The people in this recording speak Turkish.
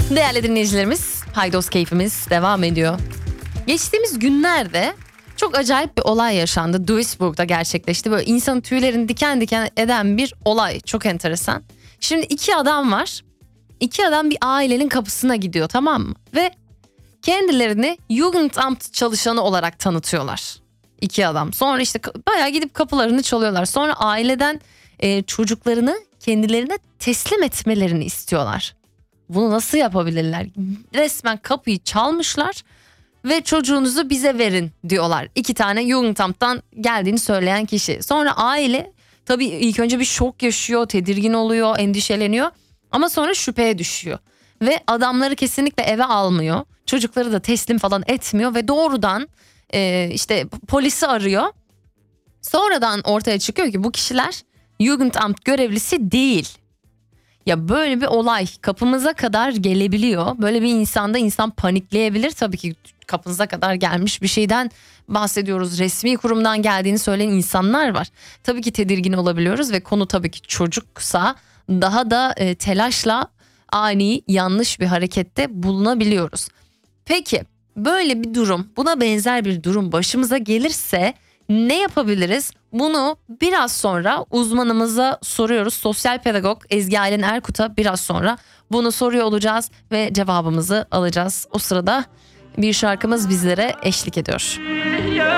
Değerli dinleyicilerimiz, Paydos keyfimiz devam ediyor. Geçtiğimiz günlerde çok acayip bir olay yaşandı. Duisburg'da gerçekleşti. Böyle insanın tüylerini diken diken eden bir olay. Çok enteresan. Şimdi iki adam var. İki adam bir ailenin kapısına gidiyor, tamam mı? Ve kendilerini Jugendamt çalışanı olarak tanıtıyorlar. İki adam. Sonra işte bayağı gidip kapılarını çalıyorlar. Sonra aileden çocuklarını kendilerine teslim etmelerini istiyorlar. Bunu nasıl yapabilirler? Resmen kapıyı çalmışlar ve çocuğunuzu bize verin diyorlar. İki tane Jugendamt'tan geldiğini söyleyen kişi. Sonra aile tabii ilk önce bir şok yaşıyor, tedirgin oluyor, endişeleniyor. Ama sonra şüpheye düşüyor. Ve adamları kesinlikle eve almıyor. Çocukları da teslim falan etmiyor ve doğrudan işte polisi arıyor. Sonradan ortaya çıkıyor ki bu kişiler Jugendamt görevlisi değil. Ya böyle bir olay kapımıza kadar gelebiliyor. Böyle bir insan panikleyebilir. Tabii ki kapınıza kadar gelmiş bir şeyden bahsediyoruz. Resmi kurumdan geldiğini söyleyen insanlar var. Tabii ki tedirgin olabiliyoruz ve konu tabii ki çocuksa daha da telaşla ani yanlış bir harekette bulunabiliyoruz. Peki böyle bir durum, buna benzer bir durum başımıza gelirse ne yapabiliriz? Bunu biraz sonra uzmanımıza soruyoruz. Sosyal pedagog Ezgi Aylin Erkut'a biraz sonra bunu soruyor olacağız ve cevabımızı alacağız. O sırada bir şarkımız bizlere eşlik ediyor.